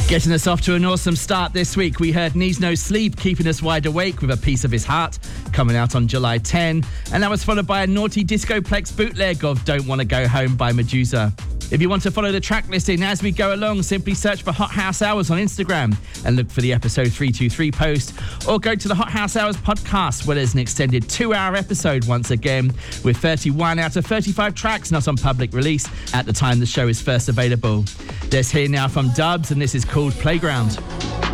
Getting us off to an awesome start this week, we heard Needs No Sleep keeping us wide awake with A Piece of His Heart, coming out on July 10, and that was followed by a naughty Discoplex bootleg of Don't Wanna Go Home by Medusa. If you want to follow the track listing as we go along, simply search for Hot House Hours on Instagram and look for the episode 323 post, or go to the Hot House Hours podcast, where there's an extended 2-hour episode once again, with 31 out of 35 tracks not on public release at the time the show is first available. Let's hear now from Dubs, and this is called Playground.